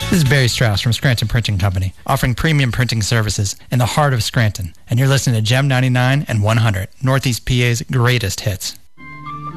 This is Barry Strauss from Scranton Printing Company, offering premium printing services in the heart of Scranton. And you're listening to Gem 99 and 100, Northeast PA's greatest hits.